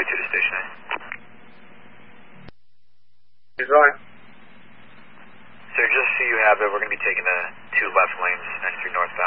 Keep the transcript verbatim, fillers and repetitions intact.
two to station A. He's right. Sir, just so you have it, we're going to be taking the two left lanes, ninety-three northbound.